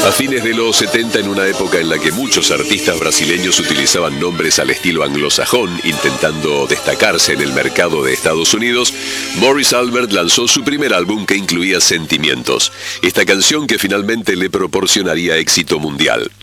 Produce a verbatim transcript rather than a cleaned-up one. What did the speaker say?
A fines de los setenta, en una época en la que muchos artistas brasileños utilizaban nombres al estilo anglosajón, intentando destacarse en el mercado de Estados Unidos, Morris Albert lanzó su primer álbum que incluía Sentimientos, esta canción que finalmente le proporcionaría éxito mundial.